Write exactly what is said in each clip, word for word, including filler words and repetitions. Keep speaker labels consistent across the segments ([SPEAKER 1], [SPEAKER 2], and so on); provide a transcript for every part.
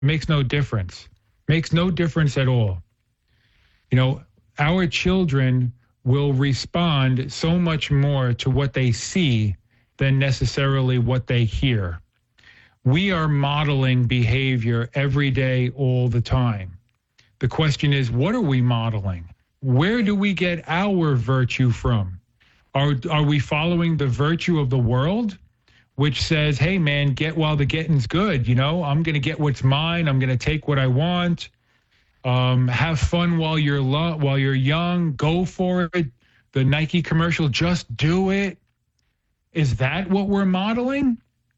[SPEAKER 1] Makes no difference. Makes no difference at all. You know, our children will respond so much more to what they see than necessarily what they hear. We are modeling behavior every day, all the time. The question is, what are we modeling? Where do we get our virtue from? Are, are we following the virtue of the world, which says, hey, man, get while the getting's good. You know, I'm going to get what's mine. I'm going to take what I want. Um, have fun while you're lo- while you're young. Go for it. The Nike commercial, just do it. Is that what we're modeling?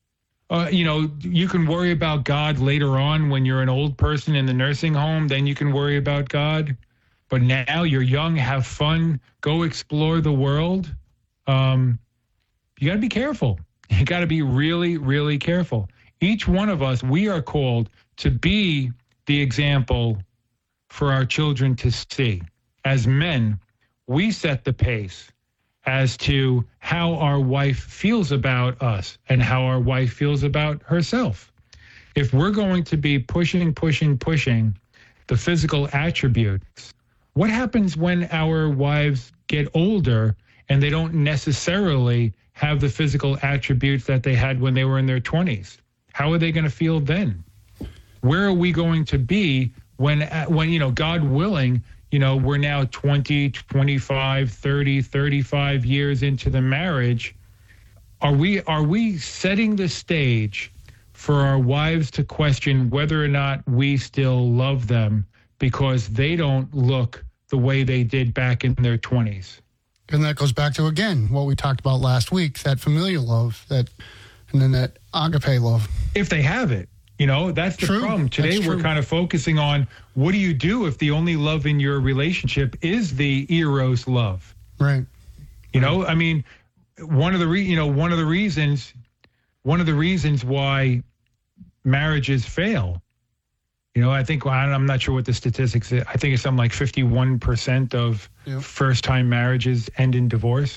[SPEAKER 1] Uh, you know, you can worry about God later on when you're an old person in the nursing home. Then you can worry about God. But now you're young, have fun, go explore the world. Um, you got to be careful. You got to be really, really careful. Each one of us, we are called to be the example for our children to see. As men, we set the pace as to how our wife feels about us and how our wife feels about herself. If we're going to be pushing, pushing, pushing the physical attributes, what happens when our wives get older and they don't necessarily have the physical attributes that they had when they were in their twenties? How are they going to feel then? Where are we going to be when, when you know, God willing, you know, we're now twenty, twenty-five, thirty, thirty-five years into the marriage? Are we, are we setting the stage for our wives to question whether or not we still love them because they don't look the way they did back in their twenties?
[SPEAKER 2] And that goes back to, again, what we talked about last week, that familial love, that, and then that agape love.
[SPEAKER 1] If they have it, you know, that's the
[SPEAKER 2] True.
[SPEAKER 1] problem. Today
[SPEAKER 2] That's
[SPEAKER 1] we're
[SPEAKER 2] true.
[SPEAKER 1] kind of focusing on what do you do if the only love in your relationship is the eros love?
[SPEAKER 2] Right.
[SPEAKER 1] You know, I mean, one of the, re- you know, one of the reasons, one of the reasons why marriages fail, you know, I think, I'm not sure what the statistics is. I think it's something like fifty-one percent of
[SPEAKER 2] Yep.
[SPEAKER 1] first-time marriages end in divorce.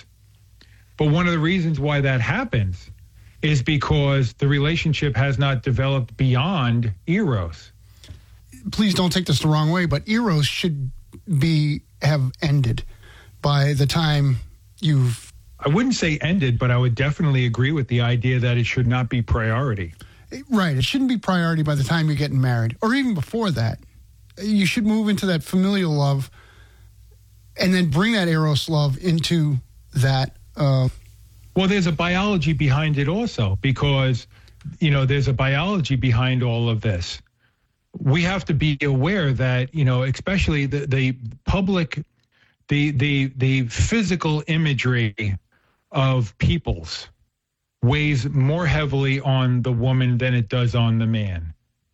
[SPEAKER 1] But one of the reasons why that happens is because the relationship has not developed beyond eros.
[SPEAKER 2] Please don't take this the wrong way, but eros should be have ended by the time you've...
[SPEAKER 1] I wouldn't say ended, but I would definitely agree with the idea that it should not be priority.
[SPEAKER 2] Right. It shouldn't be priority by the time you're getting married, or even before that. You should move into that familial love and then bring that eros love into that. Uh,
[SPEAKER 1] well, there's a biology behind it also, because, you know, there's a biology behind all of this. We have to be aware that, you know, especially the, the public, the, the, the physical imagery of peoples weighs more heavily on the woman than it does on the man.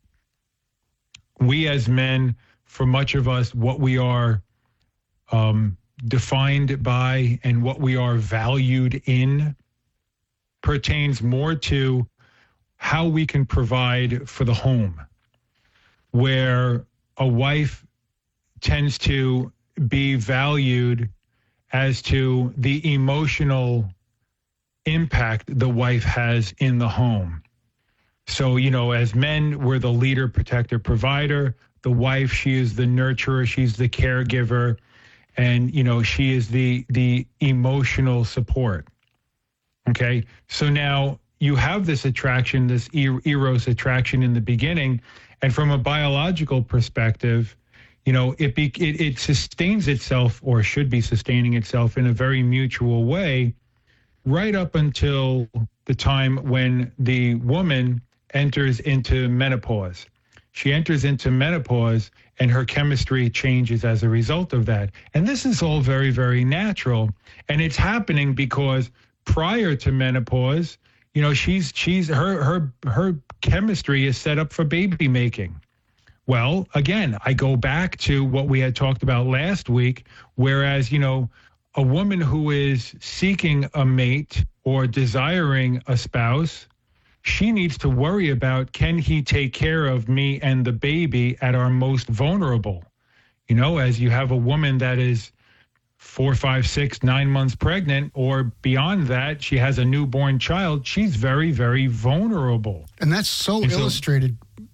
[SPEAKER 1] We as men, for much of us, what we are um, defined by and what we are valued in pertains more to how we can provide for the home, where a wife tends to be valued as to the emotional impact the wife has in the home. So, you know, as men, we're the leader, protector, provider. The wife, she is the nurturer, she's the caregiver, and, you know, she is the the emotional support. Okay? So now you have this attraction, this eros attraction in the beginning, and from a biological perspective, you know, it, be, it it sustains itself, or should be sustaining itself, in a very mutual way, right up until the time when the woman enters into menopause. She enters into menopause and her chemistry changes as a result of that. And this is all very, very natural. And it's happening because prior to menopause, you know, she's she's her her her chemistry is set up for baby making. Well, again, I go back to what we had talked about last week, whereas, you know, a woman who is seeking a mate or desiring a spouse, she needs to worry about, can he take care of me and the baby at our most vulnerable? You know, as you have a woman that is four, five, six, nine months pregnant, or beyond that, she has a newborn child, she's very, very vulnerable.
[SPEAKER 2] and that's so
[SPEAKER 1] And so-
[SPEAKER 2] illustrated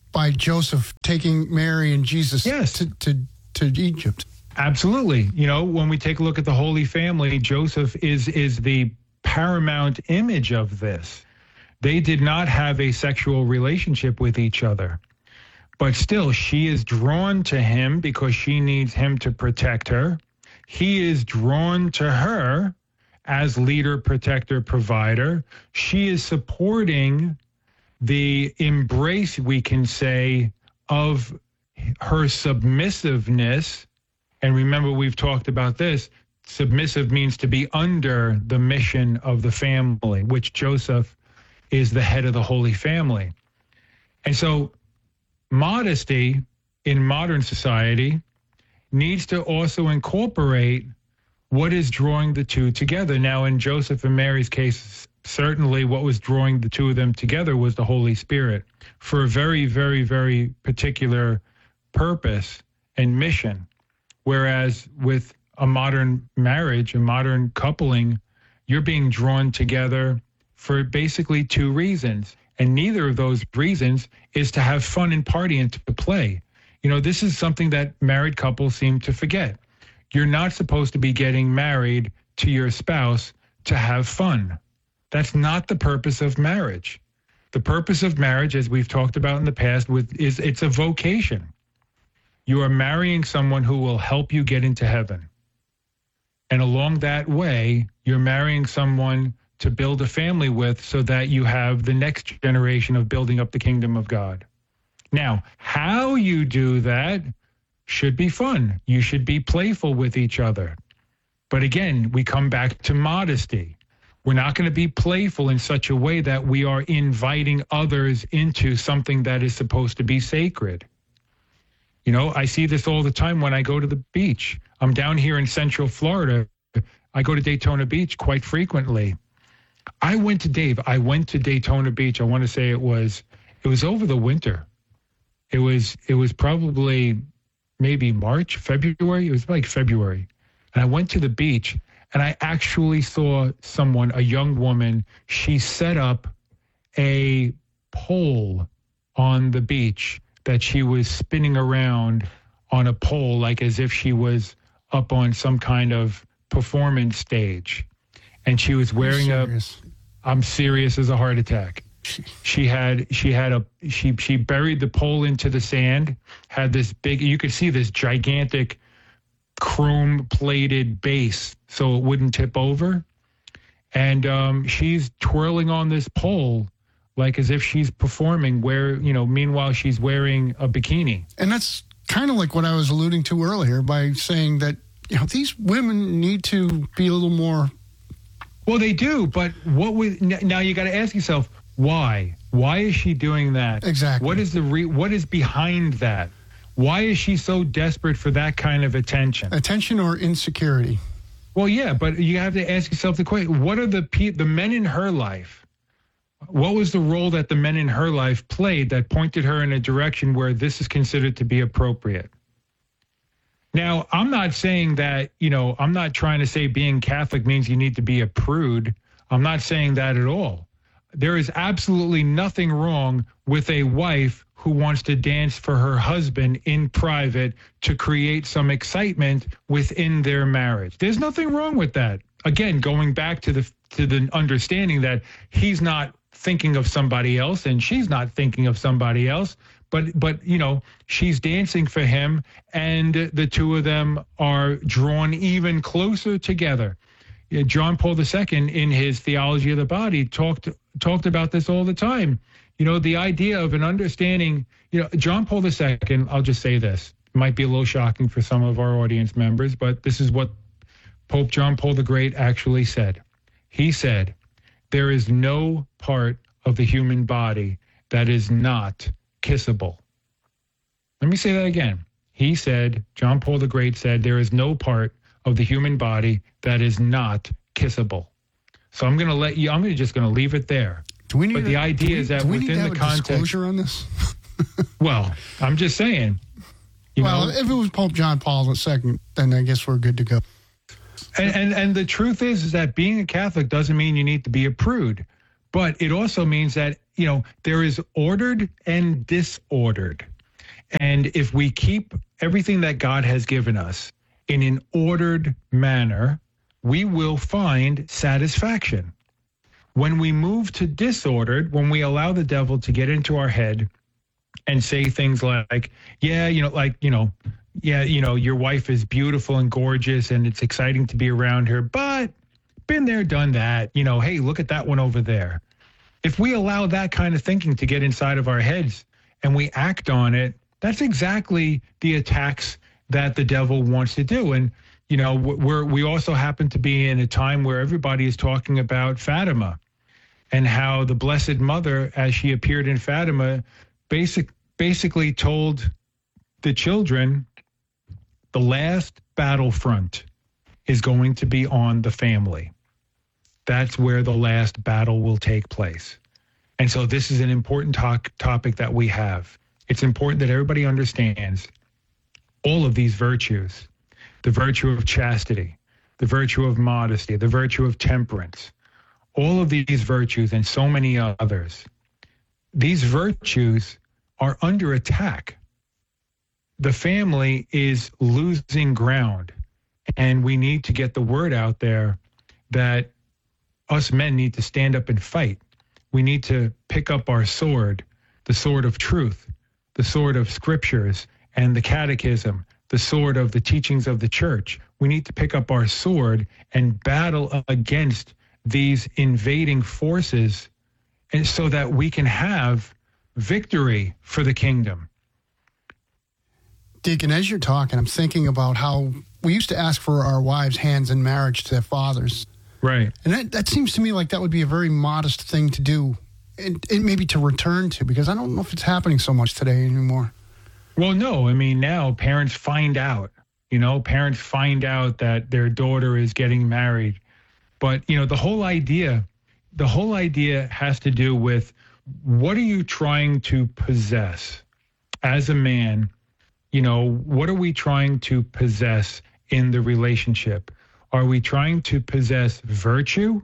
[SPEAKER 2] by Joseph taking Mary and Jesus
[SPEAKER 1] Yes.
[SPEAKER 2] to, to, to Egypt.
[SPEAKER 1] Absolutely. You know, when we take a look at the Holy Family, Joseph is is the paramount image of this. They did not have a sexual relationship with each other. But still, she is drawn to him because she needs him to protect her. He is drawn to her as leader, protector, provider. She is supporting the embrace, we can say, of her submissiveness. And remember, we've talked about this. Submissive means to be under the mission of the family, which Joseph is the head of the Holy Family. And so modesty in modern society needs to also incorporate what is drawing the two together. Now, in Joseph and Mary's case, certainly what was drawing the two of them together was the Holy Spirit for a very, very, very particular purpose and mission. Whereas with a modern marriage, a modern coupling, you're being drawn together for basically two reasons. And neither of those reasons is to have fun and party and to play. You know, this is something that married couples seem to forget. You're not supposed to be getting married to your spouse to have fun. That's not the purpose of marriage. The purpose of marriage, as we've talked about in the past, with is it's a vocation. You are marrying someone who will help you get into heaven. And along that way, you're marrying someone to build a family with so that you have the next generation of building up the kingdom of God. Now, how you do that should be fun. You should be playful with each other. But again, we come back to modesty. We're not going to be playful in such a way that we are inviting others into something that is supposed to be sacred. You know, I see this all the time when I go to the beach. I'm down here in Central Florida. I go to Daytona Beach quite frequently. I went to Dave. I went to Daytona Beach. I want to say it was it was over the winter. It was it was probably maybe March, February. It was like February. And I went to the beach and I actually saw someone, a young woman, she set up a pole on the beach that she was spinning around on a pole like as if she was up on some kind of performance stage. And she was wearing a, I'm serious as a heart attack. She had, she had a, she, she buried the pole into the sand, had this big, you could see this gigantic chrome plated base so it wouldn't tip over. And um, she's twirling on this pole like as if she's performing where, you know, meanwhile she's wearing a bikini.
[SPEAKER 2] And that's kind of like what I was alluding to earlier by saying that, you know, these women need to be a little more.
[SPEAKER 1] Well, they do, but what would, now you got to ask yourself, why? Why is she doing that?
[SPEAKER 2] Exactly.
[SPEAKER 1] What is the re, what is behind that? Why is she so desperate for that kind of attention?
[SPEAKER 2] Attention or insecurity?
[SPEAKER 1] Well, yeah, but you have to ask yourself the question, what are the pe- the men in her life? What was the role that the men in her life played that pointed her in a direction where this is considered to be appropriate? Now, I'm not saying that, you know, I'm not trying to say being Catholic means you need to be a prude. I'm not saying that at all. There is absolutely nothing wrong with a wife who wants to dance for her husband in private to create some excitement within their marriage. There's nothing wrong with that. Again, going back to the to the understanding that he's not thinking of somebody else and she's not thinking of somebody else, but but you know, she's dancing for him and the two of them are drawn even closer together. John Paul the Second, in his Theology of the Body, talked talked about this all the time. You know, the idea of an understanding, you know, John Paul the Second, I'll just say this, it might be a little shocking for some of our audience members, but this is what Pope John Paul the Great actually said. He said, there is no part of the human body that is not kissable. Let me say that again. He said, John Paul the Great said, there is no part of the human body that is not kissable. So I'm going to let you, I'm gonna, just going to leave it there.
[SPEAKER 2] Do we need
[SPEAKER 1] but the
[SPEAKER 2] a,
[SPEAKER 1] idea
[SPEAKER 2] we,
[SPEAKER 1] is that
[SPEAKER 2] do we
[SPEAKER 1] within
[SPEAKER 2] need to have
[SPEAKER 1] the
[SPEAKER 2] a
[SPEAKER 1] context.
[SPEAKER 2] Disclosure on this?
[SPEAKER 1] Well, I'm just saying. You
[SPEAKER 2] well,
[SPEAKER 1] know,
[SPEAKER 2] if it was Pope John Paul the Second, then I guess we're good to go.
[SPEAKER 1] And, and and the truth is, is that being a Catholic doesn't mean you need to be a prude. But it also means that, you know, there is ordered and disordered. And if we keep everything that God has given us in an ordered manner, we will find satisfaction. When we move to disordered, when we allow the devil to get into our head and say things like, yeah, you know, like, you know, yeah, you know, your wife is beautiful and gorgeous and it's exciting to be around her, but been there, done that. You know, hey, look at that one over there. If we allow that kind of thinking to get inside of our heads and we act on it, that's exactly the attacks that the devil wants to do. And, you know, we're, we also happen to be in a time where everybody is talking about Fatima and how the Blessed Mother, as she appeared in Fatima, basic, basically told the children the last battlefront is going to be on the family. That's where the last battle will take place. And so this is an important talk, topic that we have. It's important that everybody understands all of these virtues, the virtue of chastity, the virtue of modesty, the virtue of temperance, all of these virtues and so many others. These virtues are under attack. The family is losing ground, and we need to get the word out there that us men need to stand up and fight. We need to pick up our sword, the sword of truth, the sword of scriptures and the catechism, the sword of the teachings of the church. We need to pick up our sword and battle against these invading forces, and so that we can have victory for the kingdom.
[SPEAKER 2] Deacon, as you're talking, I'm thinking about how we used to ask for our wives' hands in marriage to their fathers.
[SPEAKER 1] Right.
[SPEAKER 2] And that, that seems to me like that would be a very modest thing to do, and, and maybe to return to, because I don't know if it's happening so much today anymore.
[SPEAKER 1] Well, no. I mean, now parents find out, you know, parents find out that their daughter is getting married. But, you know, the whole idea, the whole idea has to do with, what are you trying to possess as a man? You know, what are we trying to possess in the relationship? Are we trying to possess virtue?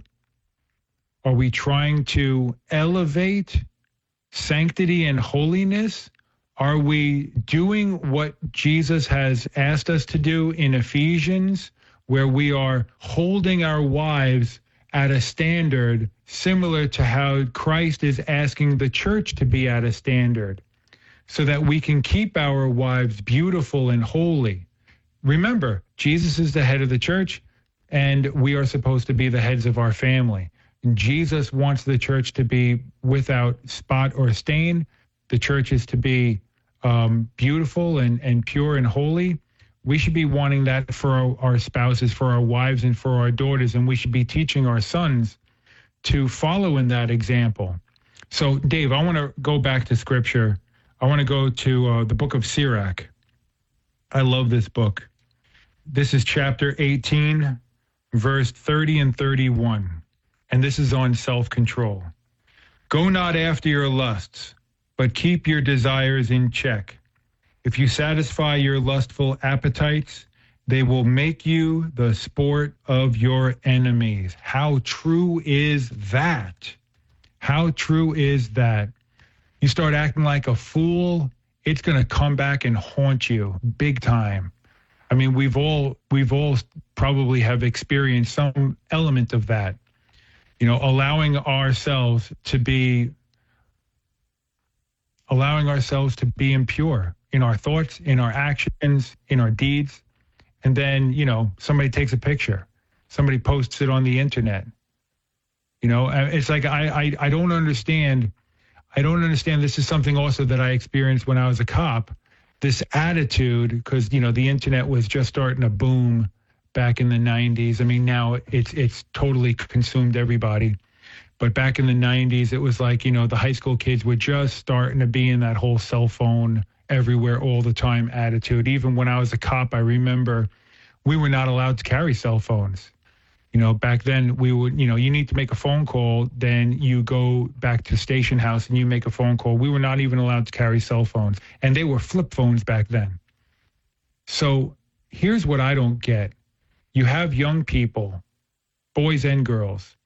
[SPEAKER 1] Are we trying to elevate sanctity and holiness? Are we doing what Jesus has asked us to do in Ephesians, where we are holding our wives at a standard similar to how Christ is asking the church to be at a standard, so that we can keep our wives beautiful and holy? Remember, Jesus is the head of the church, and we are supposed to be the heads of our family. And Jesus wants the church to be without spot or stain. The church is to be um, beautiful and, and pure and holy. We should be wanting that for our, our spouses, for our wives, and for our daughters, and we should be teaching our sons to follow in that example. So, Dave, I want to go back to Scripture. I want to go to uh, the book of Sirach. I love this book. This is chapter eighteen, verse thirty and thirty-one, and this is on self-control. Go not after your lusts, but keep your desires in check. If you satisfy your lustful appetites, they will make you the sport of your enemies. How true is that? How true is that? You start acting like a fool, it's going to come back and haunt you big time. I mean, we've all we've all probably have experienced some element of that. You know, allowing ourselves to be allowing ourselves to be impure in our thoughts, in our actions, in our deeds. And then, you know, somebody takes a picture, somebody posts it on the internet. You know, it's like, I, I, I don't understand. I don't understand. This is something also that I experienced when I was a cop, this attitude, because, you know, the internet was just starting to boom back in the nineties. I mean, now it's, it's totally consumed everybody. But back in the nineties, it was like, you know, the high school kids were just starting to be in that whole cell phone everywhere all the time attitude. Even when I was a cop, I remember we were not allowed to carry cell phones. You know, back then we would, you know, you need to make a phone call, then you go back to station house and you make a phone call. We were not even allowed to carry cell phones, and they were flip phones back then. So here's what I don't get. You have young people, boys and girls,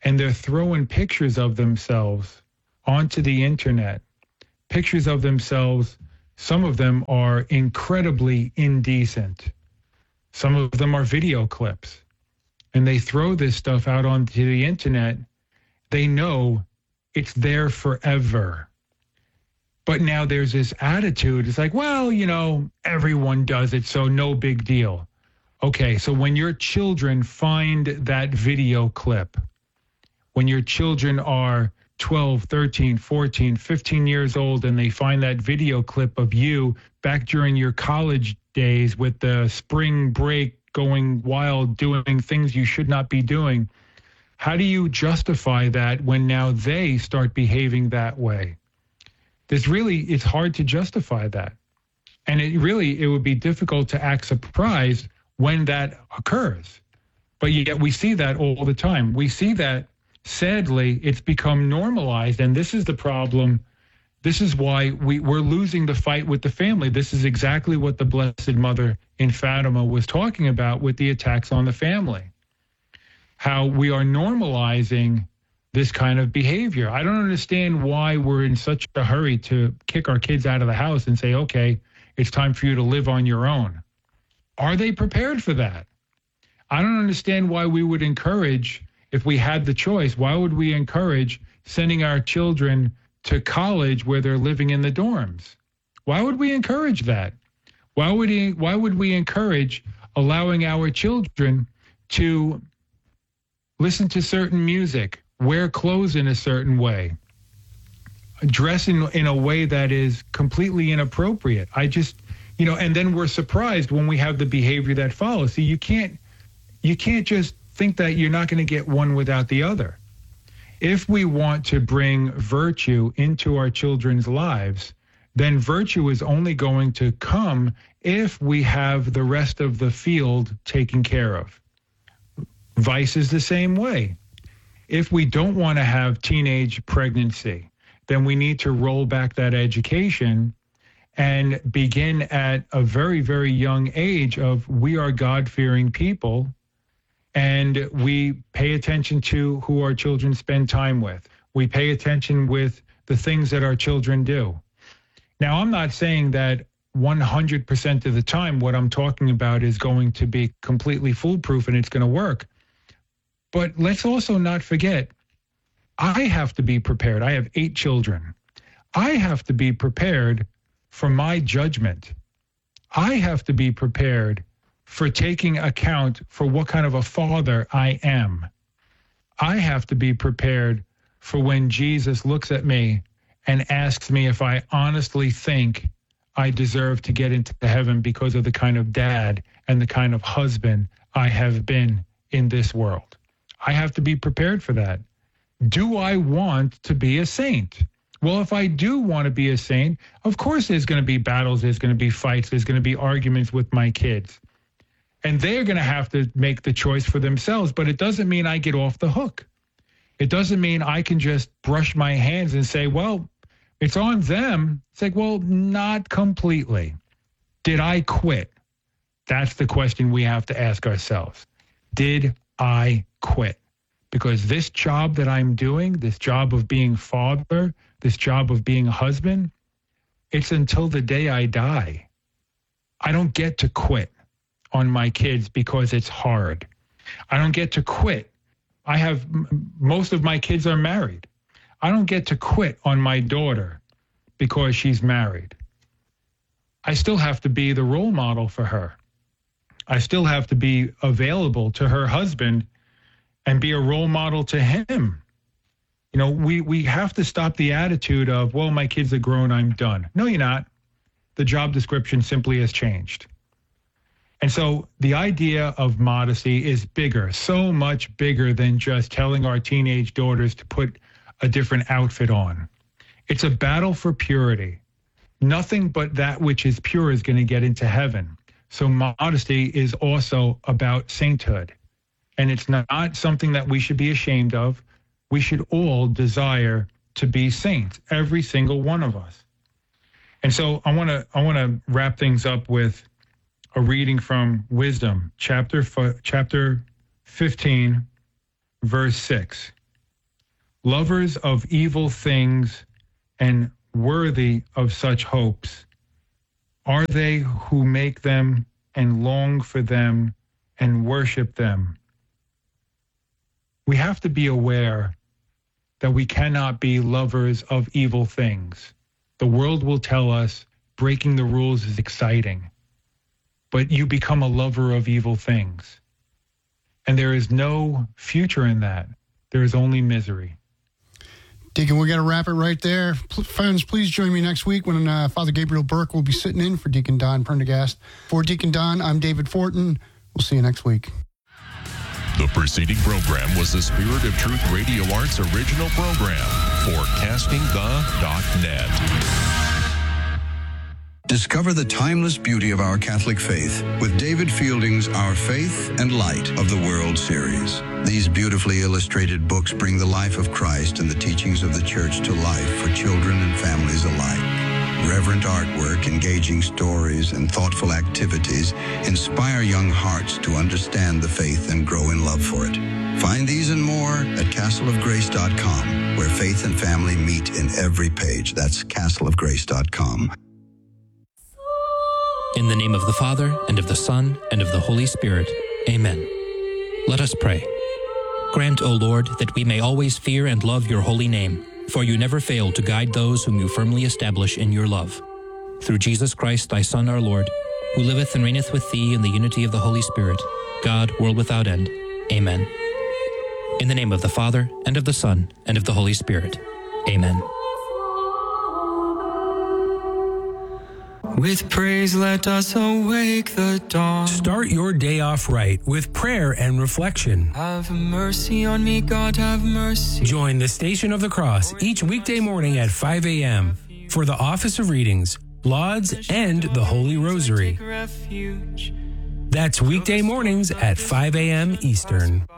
[SPEAKER 1] and they're throwing pictures of themselves onto the internet, pictures of themselves. Some of them are incredibly indecent. Some of them are video clips, and they throw this stuff out onto the internet. They know it's there forever. But now there's this attitude. It's like, well, you know, everyone does it, so no big deal. Okay, so when your children find that video clip, when your children are twelve, thirteen, fourteen, fifteen years old, and they find that video clip of you back during your college days with the spring break going wild, doing things you should not be doing, how do you justify that when now they start behaving that way? There's really, it's hard to justify that. And it really, it would be difficult to act surprised when that occurs. But yet we see that all the time. We see that, sadly, it's become normalized. And this is the problem. This is why we, we're losing the fight with the family. This is exactly what the Blessed Mother in Fatima was talking about with the attacks on the family. How we are normalizing this kind of behavior. I don't understand why we're in such a hurry to kick our kids out of the house and say, okay, it's time for you to live on your own. Are they prepared for that? I don't understand why we would encourage, if we had the choice, why would we encourage sending our children to college where they're living in the dorms? Why would we encourage that? Why would we, why would we encourage allowing our children to listen to certain music, wear clothes in a certain way, dress in, in a way that is completely inappropriate? I just, you know, and then we're surprised when we have the behavior that follows. See, you can't, you can't just think that you're not going to get one without the other. If we want to bring virtue into our children's lives, then virtue is only going to come if we have the rest of the field taken care of. Vice is the same way. If we don't want to have teenage pregnancy, then we need to roll back that education and begin at a very, very young age of we are God-fearing people, and we pay attention to who our children spend time with. We pay attention with the things that our children do. Now, I'm not saying that one hundred percent of the time what I'm talking about is going to be completely foolproof and it's going to work. But let's also not forget, I have to be prepared. I have eight children. I have to be prepared for my judgment. I have to be prepared for taking account for what kind of a father I am. I have to be prepared for when Jesus looks at me and asks me if I honestly think I deserve to get into heaven because of the kind of dad and the kind of husband I have been in this world. I have to be prepared for that. Do I want to be a saint? Well, if I do want to be a saint, of course there's going to be battles, there's going to be fights, there's going to be arguments with my kids. And they're going to have to make the choice for themselves, but it doesn't mean I get off the hook. It doesn't mean I can just brush my hands and say, well, it's on them. It's like, well, not completely. Did I quit? That's the question we have to ask ourselves. Did I quit? Because this job that I'm doing, this job of being father, this job of being a husband, it's until the day I die. I don't get to quit on my kids because it's hard. I don't get to quit. I have, most of my kids are married. I don't get to quit on my daughter because she's married. I still have to be the role model for her. I still have to be available to her husband and be a role model to him. You know, we, we have to stop the attitude of, well, my kids are grown, I'm done. No, you're not. The job description simply has changed. And so the idea of modesty is bigger, so much bigger than just telling our teenage daughters to put a different outfit on. It's a battle for purity. Nothing but that which is pure is going to get into heaven. So modesty is also about sainthood. And it's not something that we should be ashamed of. We should all desire to be saints, every single one of us. And so I want to I want to wrap things up with a reading from Wisdom, chapter chapter fifteen, verse six. lovers of evil things and worthy of such hopes are they who make them and long for them and worship them. We have to be aware that we cannot be lovers of evil things. The world will tell us breaking the rules is exciting, but you become a lover of evil things. And there is no future in that. There is only misery.
[SPEAKER 2] Deacon, we got to wrap it right there. P- friends, please join me next week when uh, Father Gabriel Burke will be sitting in for Deacon Don Prendergast. For Deacon Don, I'm David Fortin. We'll see you next week.
[SPEAKER 3] The preceding program was the Spirit of Truth Radio Arts original program for casting the dot net.
[SPEAKER 4] Discover the timeless beauty of our Catholic faith with David Fielding's Our Faith and Light of the World series. These beautifully illustrated books bring the life of Christ and the teachings of the Church to life for children and families alike. Reverent artwork, engaging stories, and thoughtful activities inspire young hearts to understand the faith and grow in love for it. Find these and more at castle of grace dot com, where faith and family meet in every page. That's castle of grace dot com.
[SPEAKER 5] In the name of the Father, and of the Son, and of the Holy Spirit. Amen. Let us pray. Grant, O Lord, that we may always fear and love your holy name, for you never fail to guide those whom you firmly establish in your love. Through Jesus Christ, thy Son, our Lord, who liveth and reigneth with thee in the unity of the Holy Spirit, God, world without end. Amen. In the name of the Father, and of the Son, and of the Holy Spirit. Amen.
[SPEAKER 6] With praise, let us awake the dawn.
[SPEAKER 7] Start your day off right with prayer and reflection.
[SPEAKER 6] Have mercy on me, God, have mercy.
[SPEAKER 7] Join the Station of the Cross each weekday morning at five a.m. for the Office of Readings, Lauds, and the Holy Rosary. That's weekday mornings at five a.m. Eastern.